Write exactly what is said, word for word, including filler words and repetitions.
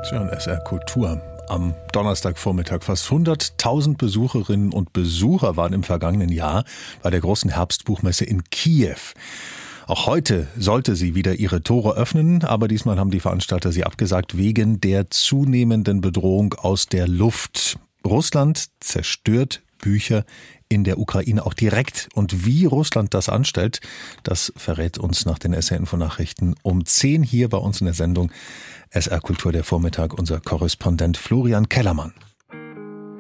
Sie hören S R Kultur. Am Donnerstagvormittag fast hunderttausend Besucherinnen und Besucher waren im vergangenen Jahr bei der großen Herbstbuchmesse in Kiew. Auch heute sollte sie wieder ihre Tore öffnen, aber diesmal haben die Veranstalter sie abgesagt wegen der zunehmenden Bedrohung aus der Luft. Russland zerstört Bücher in der Ukraine auch direkt. Und wie Russland das anstellt, das verrät uns nach den S R-Info-Nachrichten um zehn hier bei uns in der Sendung S R Kultur der Vormittag unser Korrespondent Florian Kellermann.